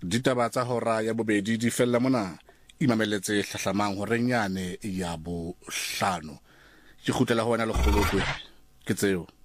ditaba tsa hora ya bobedi di fella mona imameletse hlahlamang horenyane ya bo 5 ke khutlela ho wena le kgolotwe ke tseo